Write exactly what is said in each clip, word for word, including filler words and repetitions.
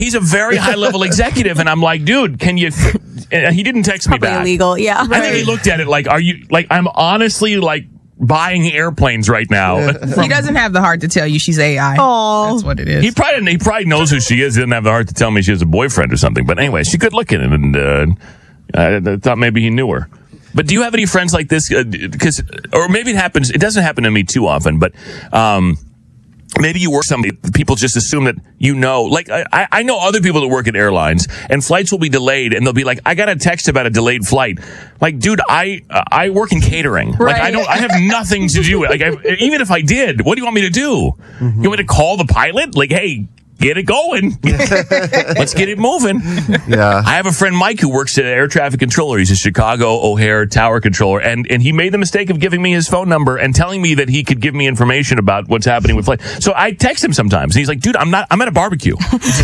He's a very high-level executive, and I'm like, dude, can you... And he didn't text me Probably back. illegal, yeah. I think he looked at it like, are you... Like, I'm honestly, like, buying airplanes right now. He doesn't have the heart to tell you she's A I. Oh. That's what it is. He probably, he probably knows who she is. He doesn't have the heart to tell me she has a boyfriend or something. But anyway, she's good looking, and uh, I thought maybe he knew her. But do you have any friends like this? Because, uh, or maybe it happens. It doesn't happen to me too often, but... Um, Maybe you work somebody, people just assume that you know. Like, I, I know other people that work at airlines, and flights will be delayed, and they'll be like, I got a text about a delayed flight. Like, dude, I uh, I work in catering. Right. Like, I don't, I have nothing to do. Like, I, even if I did, what do you want me to do? Mm-hmm. You want me to call the pilot? Like, hey, get it going. Let's get it moving. Yeah. I have a friend, Mike, who works at air traffic controller. He's a Chicago O'Hare tower controller. And, and he made the mistake of giving me his phone number and telling me that he could give me information about what's happening with flight. So I text him sometimes. And he's like, dude, I'm not, I'm at a barbecue.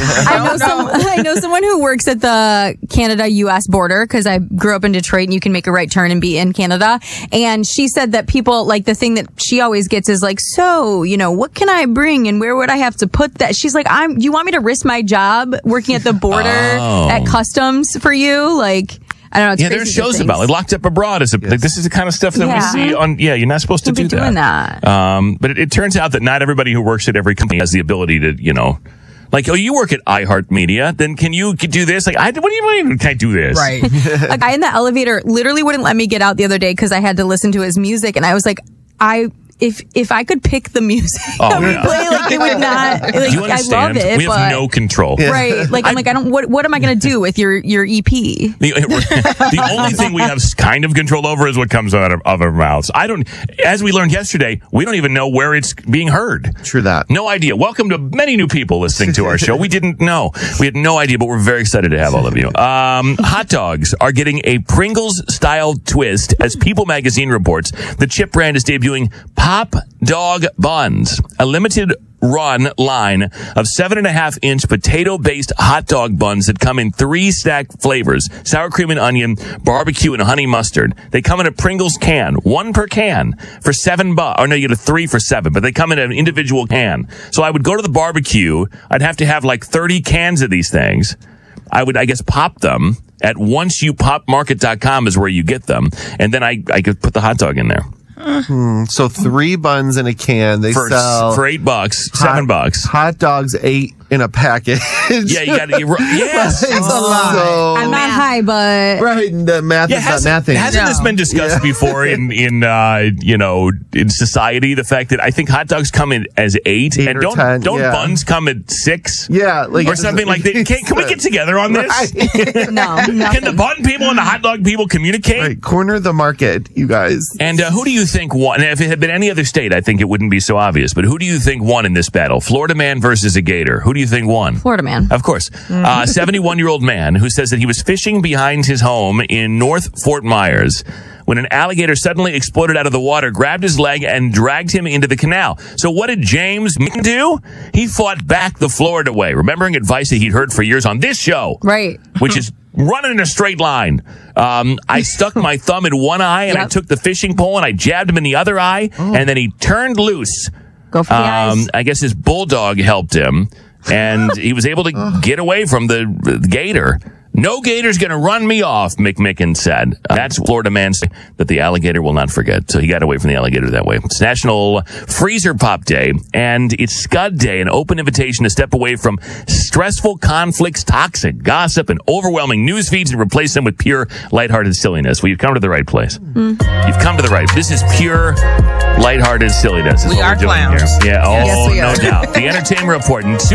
I know some. I know someone who works at the Canada U S border because I grew up in Detroit, and you can make a right turn and be in Canada. And she said that people like the thing that she always gets is like, so you know, what can I bring and where would I have to put that? She's like, I'm. You want me to risk my job working at the border Oh. at customs for you? Like, I don't know. It's Yeah, crazy there's to shows think. about it. Locked Up Abroad is a, Yes. like, this is the kind of stuff that Yeah. we see on. Yeah, you're not supposed to Don't do be doing that. Um, but it, it turns out that not everybody who works at every company has the ability to, you know, like, oh, you work at iHeartMedia, then can you do this? Like, I, what do you mean? Can I do this? Right. A guy in the elevator literally wouldn't let me get out the other day because I had to listen to his music, and I was like, I. If if I could pick the music Oh, that we yeah. play, like it would not. Like, Do you I understand? love it, we have but no control. right. Like I'm like I don't. What what am I going to do with your your E P? The, the only thing we have kind of control over is what comes out of, of our mouths. I don't, as we learned yesterday, we don't even know where it's being heard. True that. No idea. Welcome to many new people listening to our show. We didn't know. We had no idea, but we're very excited to have all of you. Um, hot dogs are getting a Pringles-style twist. As People magazine reports, the chip brand is debuting Pop Dog Buns, a limited run line of seven and a half inch potato based hot dog buns that come in three stack flavors: sour cream and onion, barbecue, and honey mustard. They come in a Pringles can, one per can for seven bucks. Or no, you get a three for seven, but they come in an individual can. So I would go to the barbecue. I'd have to have like thirty cans of these things. I would, I guess, pop them at once you pop market dot com is where you get them. And then I, I could put the hot dog in there. Hmm. So three buns in a can. They For, sell for eight bucks, seven hot, bucks. Hot dogs, eight in a package. Yeah, you got to. Yes, It's a lie. So, I'm not high, but right. The math Yeah, is not hasn't, mathing. hasn't this No. been discussed Yeah. before in in uh, you know in society? The fact that I think hot dogs come in as eight, Eight and or don't ten, don't yeah. buns come at six Yeah, like or something like that. Can, can we get together on this? Right. no, Can nothing. the bun people and the hot dog people communicate? Right, corner the market, you guys. And uh, who do you think won? And if it had been any other state, I think it wouldn't be so obvious. But who do you think won in this battle? Florida man versus a gator. Who do you think won? Florida man. Of course. Uh, seventy-one-year-old man who says that he was fishing behind his home in North Fort Myers when an alligator suddenly exploded out of the water, grabbed his leg, and dragged him into the canal. So what did James do? He fought back the Florida way, remembering advice that he'd heard for years on this show. Right. Which is running in a straight line. Um, I stuck my thumb in one eye, and I Yep. took the fishing pole, and I jabbed him in the other eye, and then he turned loose. Go for the Um, eyes. I guess his bulldog helped him, and he was able to get away from the, the gator. No gator's going to run me off, McMicken said. Uh, that's Florida man that the alligator will not forget. So he got away from the alligator that way. It's National Freezer Pop Day, and it's Scud Day, an open invitation to step away from stressful conflicts, toxic gossip, and overwhelming news feeds and replace them with pure, lighthearted silliness. Well, you've come to the right place. Mm. You've come to the right. This is pure, lighthearted silliness. Is We what are we're doing clowns. here. Yeah. Oh, Yes, we no are. doubt. The Entertainment Report in two